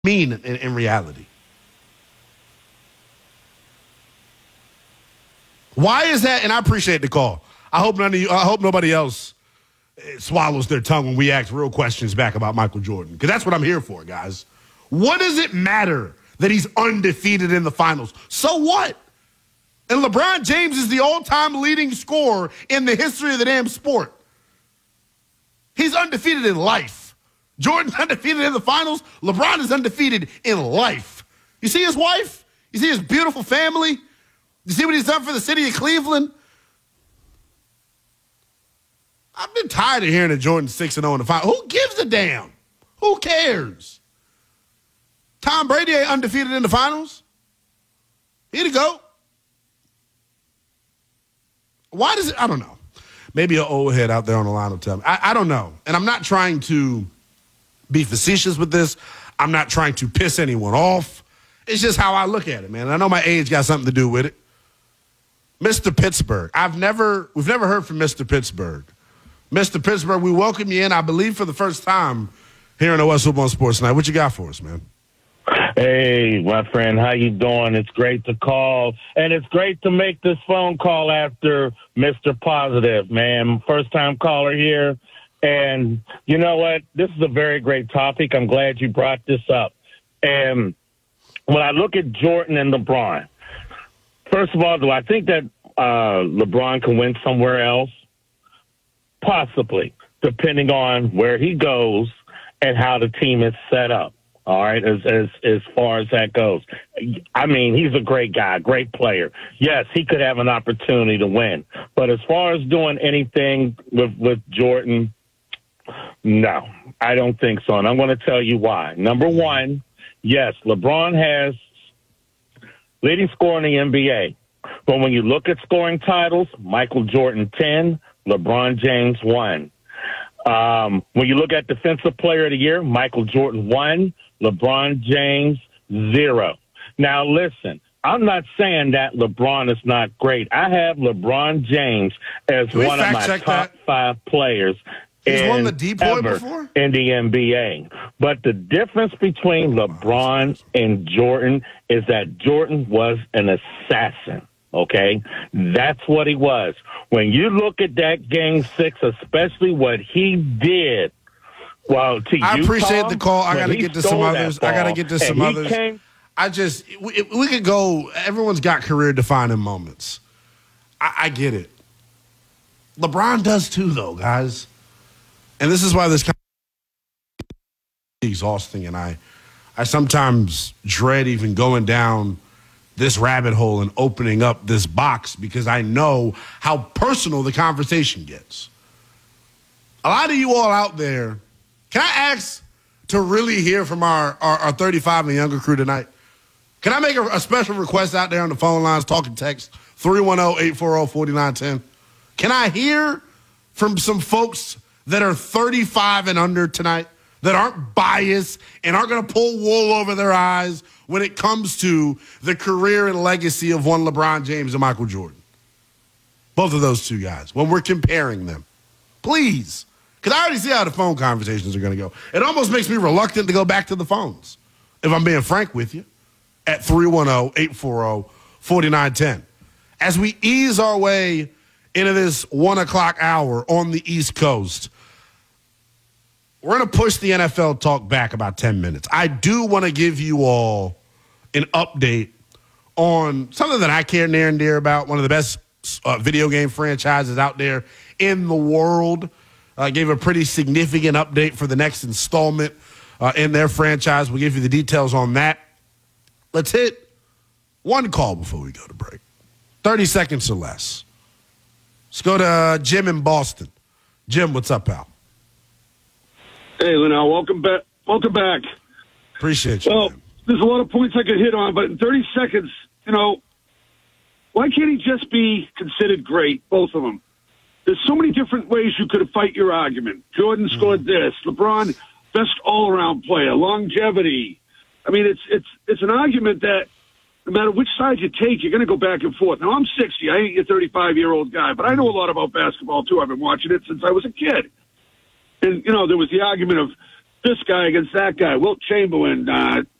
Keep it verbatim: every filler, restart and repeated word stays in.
mean in, in reality? Why is that? And I appreciate the call. I hope none of you. I hope nobody else swallows their tongue when we ask real questions back about Michael Jordan, because that's what I'm here for, guys. What does it matter that he's undefeated in the finals? So what? And LeBron James is the all-time leading scorer in the history of the damn sport. He's undefeated in life. Jordan's undefeated in the finals. LeBron is undefeated in life. You see his wife? You see his beautiful family? You see what he's done for the city of Cleveland? I've been tired of hearing that Jordan's six and oh in the finals. Who gives a damn? Who cares? Tom Brady ain't undefeated in the finals. Here to go. Why does it? I don't know. Maybe an old head out there on the line will tell me. I, I don't know. And I'm not trying to be facetious with this. I'm not trying to piss anyone off. It's just how I look at it, man. And I know my age got something to do with it. Mister Pittsburgh. I've never, we've never heard from Mister Pittsburgh. Mister Pittsburgh, we welcome you in, I believe, for the first time here on the West Football Sports Night. What you got for us, man? Hey, my friend, how you doing? It's great to call, and it's great to make this phone call after Mister Positive, man. First-time caller here, and you know what? This is a very great topic. I'm glad you brought this up. And when I look at Jordan and LeBron, first of all, do I think that uh, LeBron can win somewhere else? Possibly, depending on where he goes and how the team is set up. All right, as as as far as that goes. I mean, he's a great guy, great player. Yes, he could have an opportunity to win. But as far as doing anything with, with Jordan, no, I don't think so. And I'm going to tell you why. Number one, yes, LeBron has leading scorer in the N B A. But when you look at scoring titles, Michael Jordan ten, LeBron James one. Um, when you look at Defensive Player of the Year, Michael Jordan one, LeBron James zero. Now, listen, I'm not saying that LeBron is not great. I have LeBron James as one of my top that? five players He's in, won the D-Boy ever before? in the N B A. But the difference between LeBron and Jordan is that Jordan was an assassin. Okay, that's what he was. When you look at that game six, especially what he did, well, to I Utah, appreciate the call. I got to get to some others. I got to get to some others. Came, I just, we, we could go, everyone's got career defining moments. I, I get it. LeBron does too, though, guys. And this is why this kind of exhausting. And I, I sometimes dread even going down this rabbit hole and opening up this box because I know how personal the conversation gets. A lot of you all out there, can I ask to really hear from our, our, our thirty-five and younger crew tonight? Can I make a, a special request out there on the phone lines, talking text, three one zero, eight four zero, four nine one zero? Can I hear from some folks that are thirty-five and under tonight that aren't biased and aren't going to pull wool over their eyes when it comes to the career and legacy of one LeBron James and Michael Jordan? Both of those two guys, when we're comparing them. Please. Because I already see how the phone conversations are going to go. It almost makes me reluctant to go back to the phones, if I'm being frank with you, at three one zero, eight four zero, four nine one zero. As we ease our way into this one o'clock hour on the East Coast, we're going to push the N F L talk back about ten minutes. I do want to give you all an update on something that I care near and dear about, one of the best uh, video game franchises out there in the world. I uh, gave a pretty significant update for the next installment uh, in their franchise. We'll give you the details on that. Let's hit one call before we go to break. thirty seconds or less. Let's go to uh, Jim in Boston. Jim, what's up, pal? Hey, Linnell, welcome back. Welcome back. Appreciate you. Well, man. There's a lot of points I could hit on, but in thirty seconds, you know, why can't he just be considered great, both of them? There's so many different ways you could fight your argument. Jordan scored this. LeBron, best all-around player. Longevity. I mean, it's it's it's an argument that no matter which side you take, you're going to go back and forth. Now, I'm sixty. I ain't your thirty-five-year-old guy, but I know a lot about basketball, too. I've been watching it since I was a kid. And, you know, there was the argument of this guy against that guy. Wilt Chamberlain, uh,